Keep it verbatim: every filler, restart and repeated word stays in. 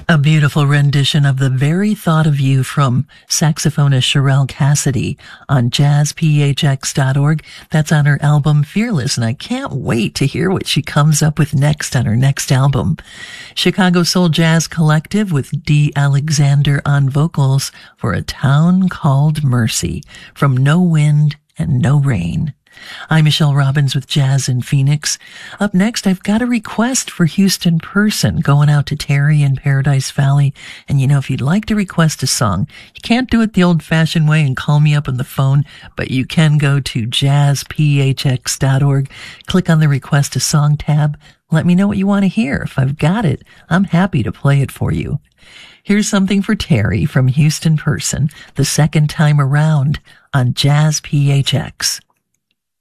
A beautiful rendition of The Very Thought of You from saxophonist Sherelle Cassidy on jazz p h x dot org. That's on her album Fearless, and I can't wait to hear what she comes up with next on her next album. Chicago Soul Jazz Collective with Dee Alexander on vocals for A Town Called Mercy from No Wind and No Rain. I'm Michelle Robbins with Jazz in Phoenix. Up next, I've got a request for Houston Person going out to Terry in Paradise Valley. And you know, if you'd like to request a song, you can't do it the old-fashioned way and call me up on the phone, but you can go to jazz p h x dot org, click on the Request a Song tab, let me know what you want to hear. If I've got it, I'm happy to play it for you. Here's something for Terry from Houston Person, the second time around on Jazz P H X.